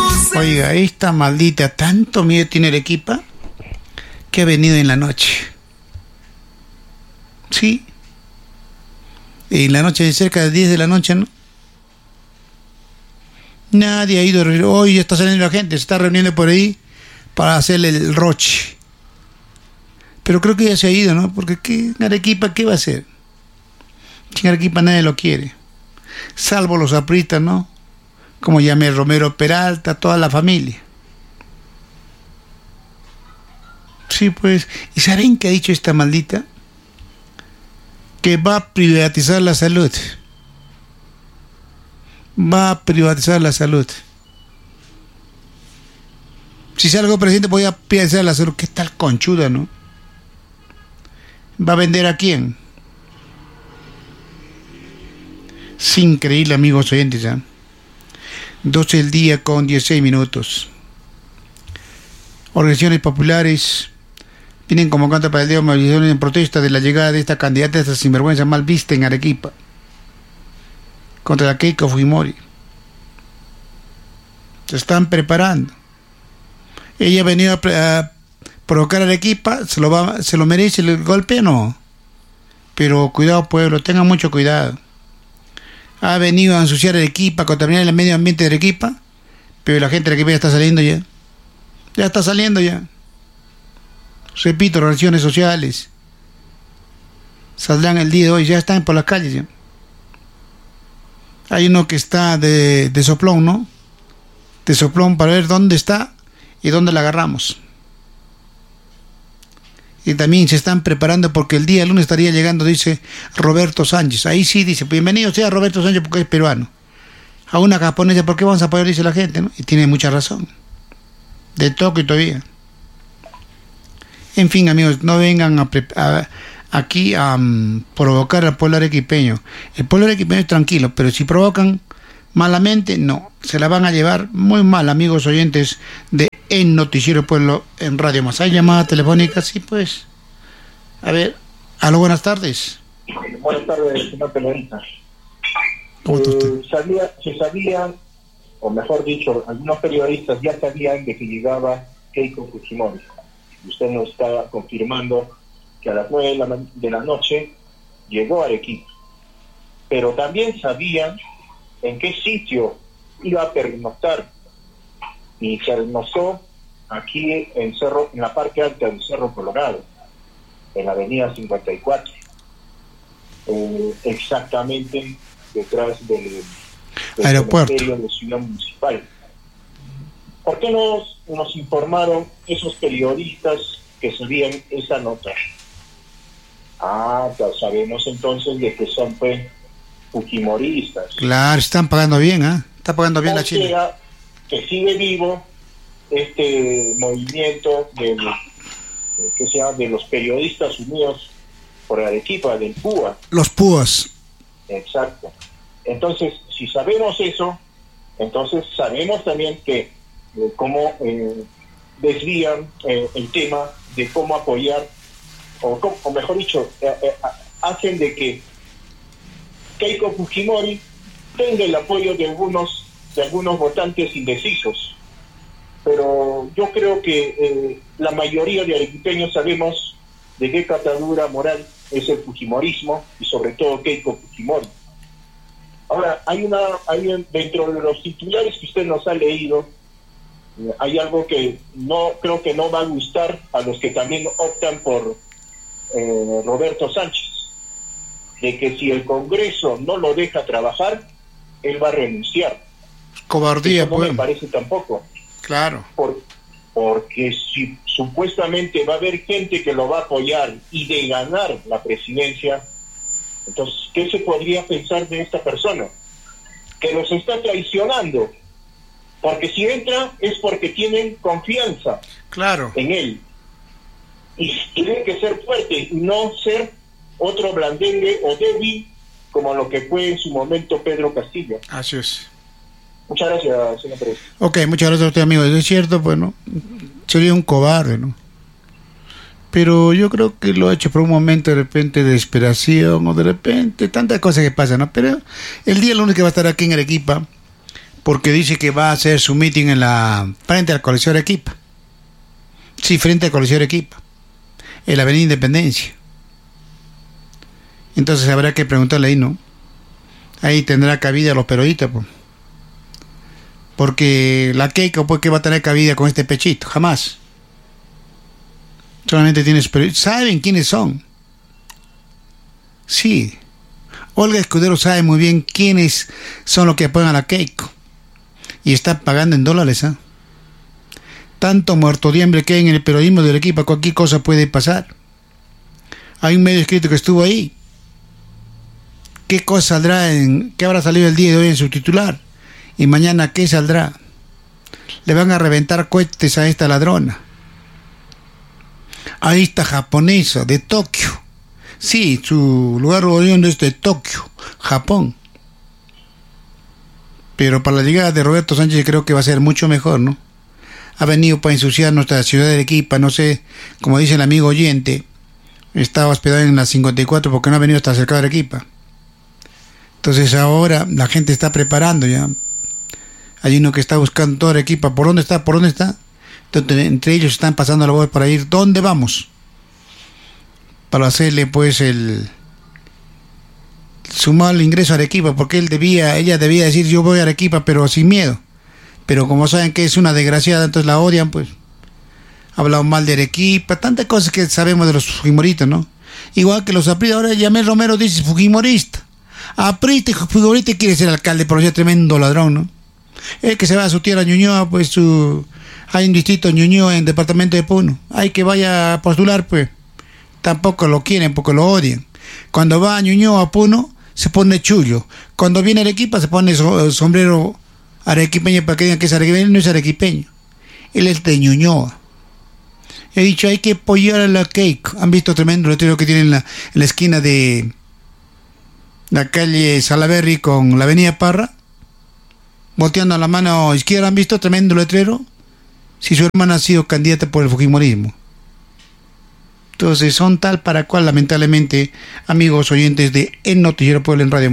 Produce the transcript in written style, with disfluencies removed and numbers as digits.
Oiga, esta maldita tanto miedo tiene Arequipa que ha venido en la noche. Sí. En la noche, cerca de 10 de la noche, ¿no? Nadie ha ido. Hoy ya está saliendo la gente, se está reuniendo por ahí para hacerle el roche. Pero creo que ya se ha ido, ¿no? Porque en Arequipa, ¿qué va a hacer? En Arequipa nadie lo quiere. Salvo los apristas, ¿no? Como llamé Romero Peralta, toda la familia. Sí, pues. ¿Y saben qué ha dicho esta maldita? Que va a privatizar la salud. Va a privatizar la salud. Si salgo presidente voy a privatizar la salud. ¿Qué tal conchuda, no? ¿Va a vender a quién? Es increíble, amigos oyentes, ¿eh? 12 del día con 16 minutos. Organizaciones populares vienen convocando para el día de movilización en protesta de la llegada de esta candidata, esta sinvergüenza mal vista en Arequipa, contra la Keiko Fujimori. Se están preparando. Ella ha venido a provocar a Arequipa, se lo merece el golpe, no. Pero cuidado, pueblo, tengan mucho cuidado. Ha venido a ensuciar Arequipa, a contaminar el medio ambiente de Arequipa, pero la gente de Arequipa ya está saliendo ya. Ya está saliendo ya. Repito, relaciones sociales saldrán el día de hoy, ya están por las calles ya. Hay uno que está de soplón, ¿no? De soplón para ver dónde está y dónde la agarramos. Y también se están preparando porque el día lunes estaría llegando, dice Roberto Sánchez. Ahí sí dice, bienvenido sea Roberto Sánchez porque es peruano. A una japonesa, ¿por qué vamos a apoyar? Dice la gente, ¿no? Y tiene mucha razón. De toque todavía. En fin, amigos, no vengan aquí a provocar al pueblo arequipeño. El pueblo arequipeño es tranquilo, pero si provocan malamente, no. Se la van a llevar muy mal, amigos oyentes de En Noticiero Pueblo en Radio Más. ¿Hay llamada telefónica? Sí, pues. A ver. Aló, buenas tardes. Buenas tardes, señor periodista. ¿Cómo está usted? Se sabía, o mejor dicho, algunos periodistas ya sabían de que llegaba Keiko Fujimori. Usted nos está confirmando que a las 9 de la noche llegó a Arequipa. Pero también sabían en qué sitio iba a pernoctar. Y se almorzó aquí en la parte alta del Cerro Colorado, en la avenida 54, exactamente detrás del aeropuerto de Ciudad Municipal. ¿Por qué nos informaron esos periodistas que subían esa nota? Ya sabemos entonces de que son fujimoristas. Claro, están pagando bien, ¿eh? Está pagando bien la Chile. Que sigue vivo este movimiento de los periodistas unidos por Arequipa, del PUA. Los PUAs. Exacto. Entonces, si sabemos eso, entonces sabemos también que cómo desvían el tema de cómo apoyar, o mejor dicho, hacen de que Keiko Fujimori tenga el apoyo de algunos votantes indecisos. Pero yo creo que la mayoría de arequipeños sabemos de qué catadura moral es el fujimorismo y sobre todo Keiko Fujimori. Ahora, dentro de los titulares que usted nos ha leído, hay algo que creo que no va a gustar a los que también optan por Roberto Sánchez, de que si el Congreso no lo deja trabajar, él va a renunciar. Cobardía, eso no pues. me parece tampoco. Claro. Porque si supuestamente va a haber gente que lo va a apoyar y de ganar la presidencia, entonces, ¿qué se podría pensar de esta persona? Que nos está traicionando. Porque si entra es porque tienen confianza, claro, en él. Y tiene que ser fuerte y no ser otro blandengue o débil como lo que fue en su momento Pedro Castillo. Así es. Muchas gracias, señor Pérez. Ok, muchas gracias a usted, amigo. Es cierto, bueno, sería un cobarde, ¿no? Pero yo creo que lo ha hecho por un momento de repente de desesperación o de repente tantas cosas que pasan, ¿no? Pero el día lunes que va a estar aquí en Arequipa porque dice que va a hacer su meeting frente al Coliseo de Arequipa. Sí, frente al Coliseo de Arequipa, en la Avenida Independencia. Entonces habrá que preguntarle ahí, ¿no? Ahí tendrá cabida los peronistas, pues. Porque la Keiko, pues, ¿qué va a tener cabida con este pechito? Jamás. Solamente tienes peronistas. ¿Saben quiénes son? Sí. Olga Escudero sabe muy bien quiénes son los que apoyan a la Keiko. Y está pagando en dólares, ¿ah? Tanto muerto de hambre que hay en el periodismo de Arequipa, cualquier cosa puede pasar. Hay un medio escrito que estuvo ahí. ¿Qué cosa saldrá qué habrá salido el día de hoy en su titular? Y mañana, ¿qué saldrá? Le van a reventar cohetes a esta ladrona. A esta japonesa de Tokio. Sí, su lugar de origen es de Tokio, Japón. Pero para la llegada de Roberto Sánchez creo que va a ser mucho mejor, ¿no? Ha venido para ensuciar nuestra ciudad de Arequipa, no sé, como dice el amigo oyente, estaba hospedado en la 54 porque no ha venido hasta cerca de Arequipa. Entonces ahora la gente está preparando ya. Hay uno que está buscando toda Arequipa. ¿Por dónde está? ¿Por dónde está? Entonces, entre ellos están pasando la voz para ir. ¿Dónde vamos? Para hacerle pues sumar el ingreso a Arequipa, porque ella debía decir yo voy a Arequipa, pero sin miedo. Pero como saben que es una desgraciada, entonces la odian, pues. Ha hablado mal de Arequipa, tantas cosas que sabemos de los fujimoristas, ¿no? Igual que los apristas. Ahora Yamel Romero dice fujimorista. Aprista y fujimorista quiere ser alcalde, pero ya tremendo ladrón, ¿no? Es que se va a su tierra Ñuñoa, pues hay un distrito Ñuñoa en el departamento de Puno. Hay que vaya a postular, pues. Tampoco lo quieren porque lo odian. Cuando va a Ñuñoa, a Puno, se pone chullo. Cuando viene Arequipa, se pone sombrero arequipeño para que digan que es arequipeño. No es arequipeño. Él es de Ñuñoa. He dicho, hay que apoyar a la Keiko. ¿Han visto tremendo letrero que tiene en la esquina de la calle Salaberry con la avenida Parra? Volteando a la mano izquierda, ¿han visto tremendo letrero? Si su hermana ha sido candidata por el fujimorismo. Entonces son tal para cual, lamentablemente, amigos oyentes de El Noticiero Puebla en Radio